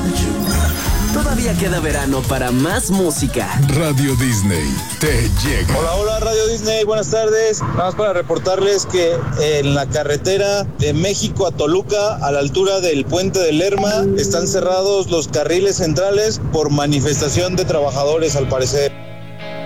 Todavía queda verano para más música. Radio Disney te llega. Hola Radio Disney, buenas tardes. Nada más para reportarles que en la carretera de México a Toluca, a la altura del puente de Lerma, están cerrados los carriles centrales por manifestación de trabajadores, al parecer.